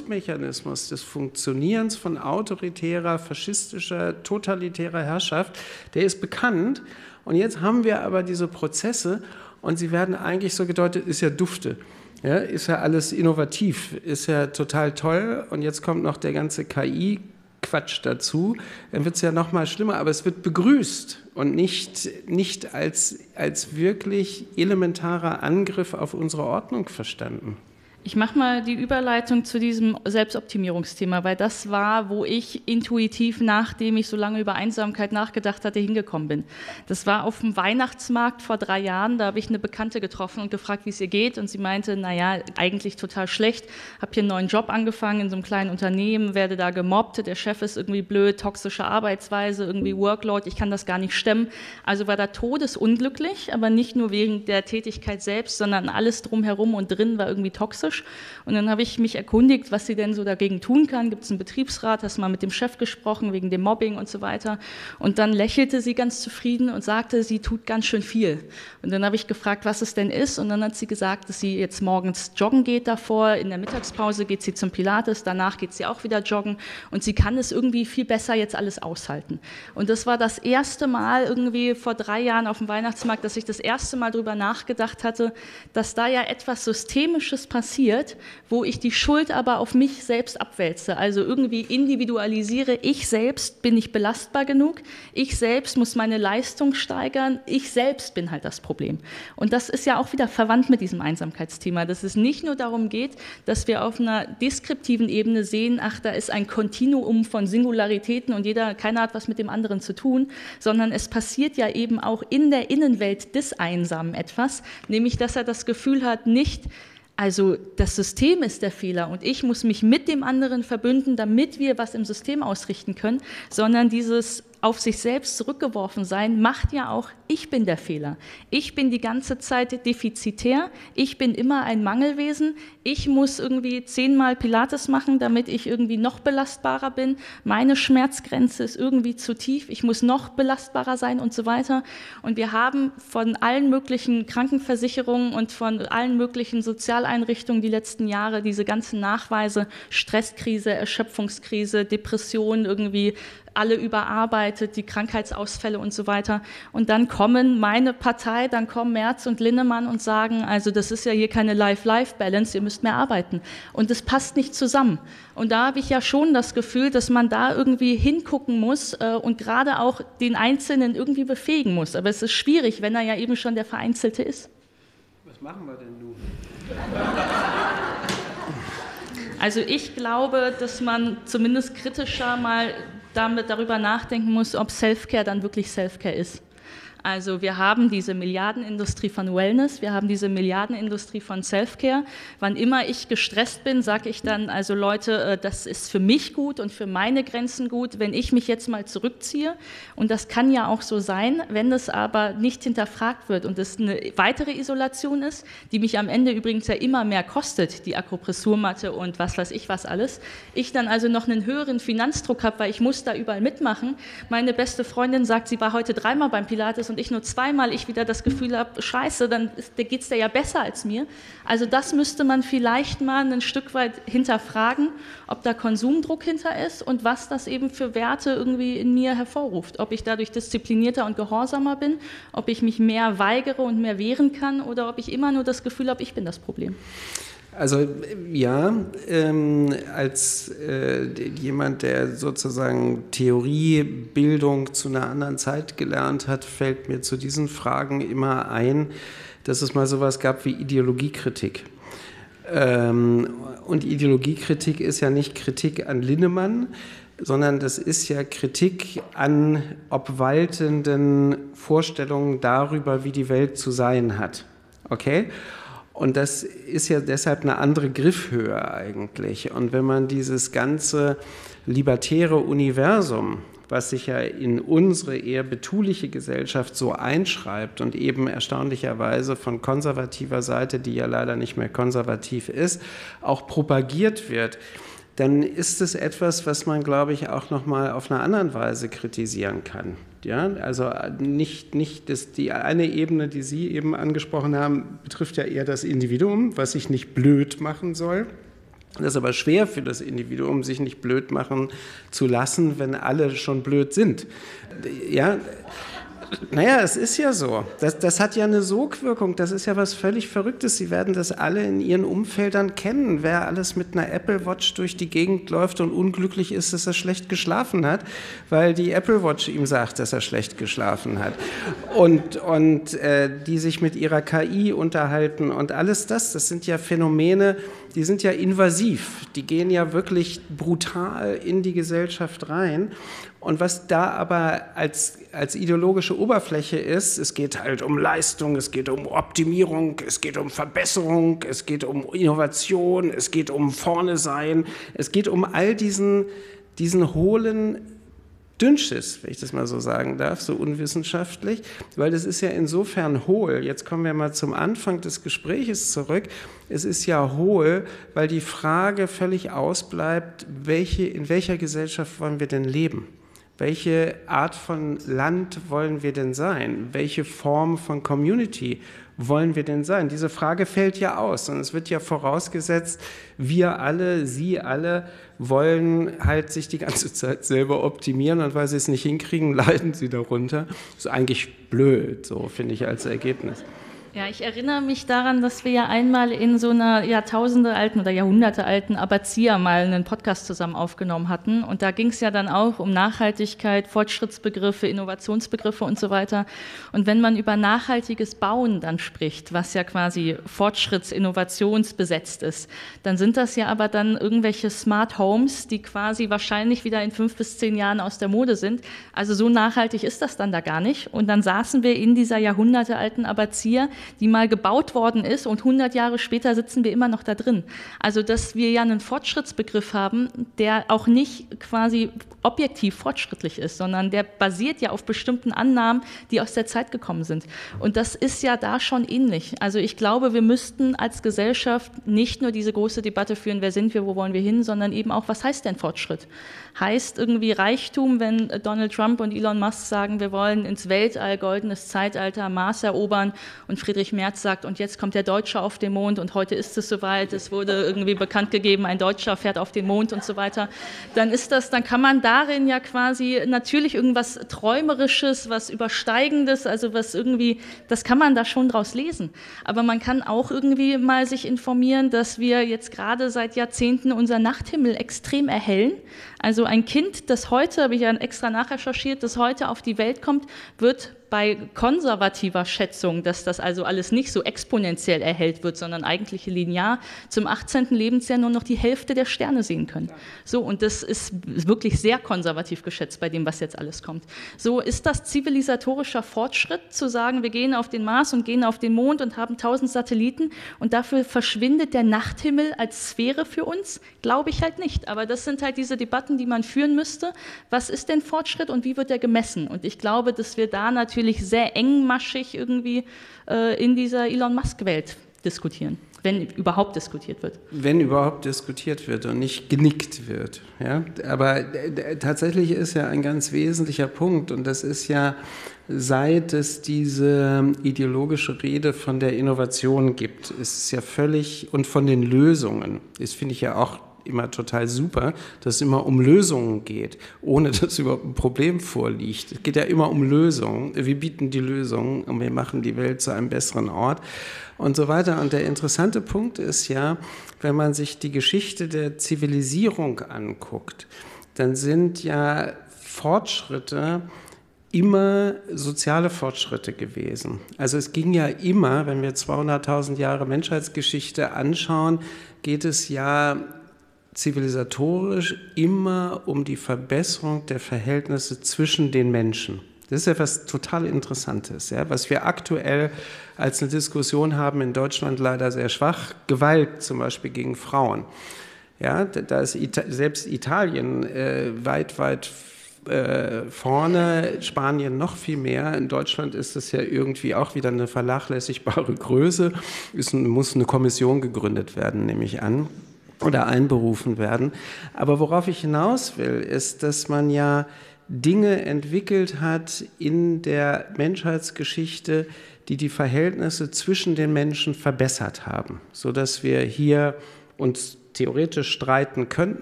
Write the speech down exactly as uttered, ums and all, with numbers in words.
Grundmechanismus des Funktionierens von autoritärer, faschistischer, totalitärer Herrschaft, der ist bekannt. Und jetzt haben wir aber diese Prozesse und sie werden eigentlich so gedeutet, ist ja dufte. Ja, ist ja alles innovativ, ist ja total toll und jetzt kommt noch der ganze K I-Quatsch dazu, dann wird es ja noch mal schlimmer, aber es wird begrüßt und nicht, nicht als, als wirklich elementarer Angriff auf unsere Ordnung verstanden. Ich mache mal die Überleitung zu diesem Selbstoptimierungsthema, weil das war, wo ich intuitiv, nachdem ich so lange über Einsamkeit nachgedacht hatte, hingekommen bin. Das war auf dem Weihnachtsmarkt vor drei Jahren, da habe ich eine Bekannte getroffen und gefragt, wie es ihr geht und sie meinte, naja, eigentlich total schlecht, habe hier einen neuen Job angefangen in so einem kleinen Unternehmen, werde da gemobbt, der Chef ist irgendwie blöd, toxische Arbeitsweise, irgendwie Workload, ich kann das gar nicht stemmen. Also war da todesunglücklich, aber nicht nur wegen der Tätigkeit selbst, sondern alles drumherum und drin war irgendwie toxisch. Und dann habe ich mich erkundigt, was sie denn so dagegen tun kann. Gibt es einen Betriebsrat, hast mal mit dem Chef gesprochen wegen dem Mobbing und so weiter. Und dann lächelte sie ganz zufrieden und sagte, sie tut ganz schön viel. Und dann habe ich gefragt, was es denn ist. Und dann hat sie gesagt, dass sie jetzt morgens joggen geht davor. In der Mittagspause geht sie zum Pilates, danach geht sie auch wieder joggen. Und sie kann es irgendwie viel besser jetzt alles aushalten. Und das war das erste Mal irgendwie vor drei Jahren auf dem Weihnachtsmarkt, dass ich das erste Mal darüber nachgedacht hatte, dass da ja etwas Systemisches passiert, wo ich die Schuld aber auf mich selbst abwälze, also irgendwie individualisiere, ich selbst bin nicht belastbar genug, ich selbst muss meine Leistung steigern, ich selbst bin halt das Problem. Und das ist ja auch wieder verwandt mit diesem Einsamkeitsthema, dass es nicht nur darum geht, dass wir auf einer deskriptiven Ebene sehen, ach, da ist ein Kontinuum von Singularitäten und jeder, keiner hat was mit dem anderen zu tun, sondern es passiert ja eben auch in der Innenwelt des Einsamen etwas, nämlich, dass er das Gefühl hat, nicht also das System ist der Fehler und ich muss mich mit dem anderen verbünden, damit wir was im System ausrichten können, sondern dieses auf sich selbst zurückgeworfen sein, macht ja auch, ich bin der Fehler. Ich bin die ganze Zeit defizitär, ich bin immer ein Mangelwesen, ich muss irgendwie zehnmal Pilates machen, damit ich irgendwie noch belastbarer bin, meine Schmerzgrenze ist irgendwie zu tief, ich muss noch belastbarer sein und so weiter. Und wir haben von allen möglichen Krankenversicherungen und von allen möglichen Sozialeinrichtungen die letzten Jahre diese ganzen Nachweise, Stresskrise, Erschöpfungskrise, Depression irgendwie, alle überarbeitet, die Krankheitsausfälle und so weiter. Und dann kommen meine Partei, dann kommen Merz und Linnemann und sagen, also das ist ja hier keine Life-Life-Balance, ihr müsst mehr arbeiten. Und das passt nicht zusammen. Und da habe ich ja schon das Gefühl, dass man da irgendwie hingucken muss äh, und gerade auch den Einzelnen irgendwie befähigen muss. Aber es ist schwierig, wenn er ja eben schon der Vereinzelte ist. Was machen wir denn nun? Also ich glaube, dass man zumindest kritischer mal damit darüber nachdenken muss, ob Self-Care dann wirklich Self-Care ist. Also wir haben diese Milliardenindustrie von Wellness, wir haben diese Milliardenindustrie von Self-Care. Wann immer ich gestresst bin, sage ich dann, also Leute, das ist für mich gut und für meine Grenzen gut, wenn ich mich jetzt mal zurückziehe. Und das kann ja auch so sein, wenn es aber nicht hinterfragt wird und es eine weitere Isolation ist, die mich am Ende übrigens ja immer mehr kostet, die Akupressurmatte und was weiß ich was alles. Ich dann also noch einen höheren Finanzdruck habe, weil ich muss da überall mitmachen. Meine beste Freundin sagt, sie war heute dreimal beim Pilates und ich nur zweimal, ich wieder das Gefühl habe, scheiße, dann geht es dir ja besser als mir. Also das müsste man vielleicht mal ein Stück weit hinterfragen, ob da Konsumdruck hinter ist und was das eben für Werte irgendwie in mir hervorruft. Ob ich dadurch disziplinierter und gehorsamer bin, ob ich mich mehr weigere und mehr wehren kann oder ob ich immer nur das Gefühl habe, ich bin das Problem. Also ja, ähm, als äh, jemand, der sozusagen Theoriebildung zu einer anderen Zeit gelernt hat, fällt mir zu diesen Fragen immer ein, dass es mal sowas gab wie Ideologiekritik. Ähm, und Ideologiekritik ist ja nicht Kritik an Linnemann, sondern das ist ja Kritik an obwaltenden Vorstellungen darüber, wie die Welt zu sein hat. Okay? Und das ist ja deshalb eine andere Griffhöhe eigentlich. Und wenn man dieses ganze libertäre Universum, was sich ja in unsere eher betuliche Gesellschaft so einschreibt und eben erstaunlicherweise von konservativer Seite, die ja leider nicht mehr konservativ ist, auch propagiert wird, dann ist es etwas, was man, glaube ich, auch noch mal auf einer anderen Weise kritisieren kann. Ja, also nicht, nicht das, die eine Ebene, die Sie eben angesprochen haben, betrifft ja eher das Individuum, was sich nicht blöd machen soll. Das ist aber schwer für das Individuum, sich nicht blöd machen zu lassen, wenn alle schon blöd sind. Ja, naja, es ist ja so. Das, das hat ja eine Sogwirkung. Das ist ja was völlig Verrücktes. Sie werden das alle in ihren Umfeldern kennen. Wer alles mit einer Apple Watch durch die Gegend läuft und unglücklich ist, dass er schlecht geschlafen hat, weil die Apple Watch ihm sagt, dass er schlecht geschlafen hat. Und, und äh, die sich mit ihrer K I unterhalten und alles das, das sind ja Phänomene, die sind ja invasiv. Die gehen ja wirklich brutal in die Gesellschaft rein. Und was da aber als, als ideologische Oberfläche ist, es geht halt um Leistung, es geht um Optimierung, es geht um Verbesserung, es geht um Innovation, es geht um Vorne sein, es geht um all diesen, diesen hohlen Dünnschiss, wenn ich das mal so sagen darf, so unwissenschaftlich, weil das ist ja insofern hohl. Jetzt kommen wir mal zum Anfang des Gespräches zurück. Es ist ja hohl, weil die Frage völlig ausbleibt, welche, in welcher Gesellschaft wollen wir denn leben? Welche Art von Land wollen wir denn sein? Welche Form von Community wollen wir denn sein? Diese Frage fällt ja aus und es wird ja vorausgesetzt, wir alle, Sie alle wollen halt sich die ganze Zeit selber optimieren und weil Sie es nicht hinkriegen, leiden Sie darunter. Das ist eigentlich blöd, so finde ich als Ergebnis. Ja, ich erinnere mich daran, dass wir ja einmal in so einer jahrtausendealten oder jahrhundertealten Abazzia mal einen Podcast zusammen aufgenommen hatten. Und da ging es ja dann auch um Nachhaltigkeit, Fortschrittsbegriffe, Innovationsbegriffe und so weiter. Und wenn man über nachhaltiges Bauen dann spricht, was ja quasi Fortschritts-, Innovationsbesetzt ist, dann sind das ja aber dann irgendwelche Smart Homes, die quasi wahrscheinlich wieder in fünf bis zehn Jahren aus der Mode sind. Also so nachhaltig ist das dann da gar nicht. Und dann saßen wir in dieser jahrhundertealten Abazzia, die mal gebaut worden ist und hundert Jahre später sitzen wir immer noch da drin. Also dass wir ja einen Fortschrittsbegriff haben, der auch nicht quasi objektiv fortschrittlich ist, sondern der basiert ja auf bestimmten Annahmen, die aus der Zeit gekommen sind. Und das ist ja da schon ähnlich. Also ich glaube, wir müssten als Gesellschaft nicht nur diese große Debatte führen, wer sind wir, wo wollen wir hin, sondern eben auch, was heißt denn Fortschritt? Heißt irgendwie Reichtum, wenn Donald Trump und Elon Musk sagen, wir wollen ins Weltall, goldenes Zeitalter, Mars erobern und Friedrich Merz sagt, und jetzt kommt der Deutsche auf den Mond und heute ist es soweit, es wurde irgendwie bekannt gegeben, ein Deutscher fährt auf den Mond und so weiter, dann ist das, dann kann man darin ja quasi natürlich irgendwas Träumerisches, was Übersteigendes, also was irgendwie, das kann man da schon draus lesen. Aber man kann auch irgendwie mal sich informieren, dass wir jetzt gerade seit Jahrzehnten unser Nachthimmel extrem erhellen. Also ein Kind, das heute, habe ich ja extra nachrecherchiert, das heute auf die Welt kommt, wird bei konservativer Schätzung, dass das also alles nicht so exponentiell erhellt wird, sondern eigentlich linear, zum achtzehnten Lebensjahr nur noch die Hälfte der Sterne sehen können. So, und das ist wirklich sehr konservativ geschätzt bei dem, was jetzt alles kommt. So ist das zivilisatorischer Fortschritt, zu sagen, wir gehen auf den Mars und gehen auf den Mond und haben tausend Satelliten und dafür verschwindet der Nachthimmel als Sphäre für uns? Glaube ich halt nicht. Aber das sind halt diese Debatten, die man führen müsste. Was ist denn Fortschritt und wie wird der gemessen? Und ich glaube, dass wir da natürlich sehr engmaschig irgendwie äh, in dieser Elon Musk-Welt diskutieren, wenn überhaupt diskutiert wird. Wenn überhaupt diskutiert wird und nicht genickt wird. Ja? Aber äh, tatsächlich ist ja ein ganz wesentlicher Punkt und das ist ja, seit es diese ideologische Rede von der Innovation gibt, ist es ja völlig, und von den Lösungen, das finde ich ja auch immer total super, dass es immer um Lösungen geht, ohne dass überhaupt ein Problem vorliegt. Es geht ja immer um Lösungen. Wir bieten die Lösungen und wir machen die Welt zu einem besseren Ort und so weiter. Und der interessante Punkt ist ja, wenn man sich die Geschichte der Zivilisierung anguckt, dann sind ja Fortschritte immer soziale Fortschritte gewesen. Also es ging ja immer, wenn wir zweihunderttausend Jahre Menschheitsgeschichte anschauen, geht es ja zivilisatorisch immer um die Verbesserung der Verhältnisse zwischen den Menschen. Das ist ja was total Interessantes, ja, was wir aktuell als eine Diskussion haben in Deutschland leider sehr schwach, Gewalt zum Beispiel gegen Frauen. Ja, da ist Ita- selbst Italien äh, weit, weit äh, vorne, Spanien noch viel mehr. In Deutschland ist es ja irgendwie auch wieder eine vernachlässigbare Größe. Es muss eine Kommission gegründet werden, nehme ich an, oder einberufen werden. Aber worauf ich hinaus will, ist, dass man ja Dinge entwickelt hat in der Menschheitsgeschichte, die die Verhältnisse zwischen den Menschen verbessert haben, sodass wir hier uns theoretisch streiten könnten,